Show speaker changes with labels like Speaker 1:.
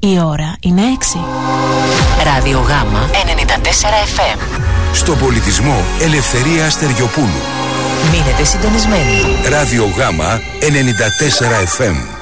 Speaker 1: Η ώρα είναι 6.
Speaker 2: Ράδιο Γάμα 94 FM.
Speaker 3: Στο πολιτισμό Ελευθερία Στεριοπούλου.
Speaker 2: Μείνετε συντονισμένοι.
Speaker 3: Ράδιο Γάμα 94 FM.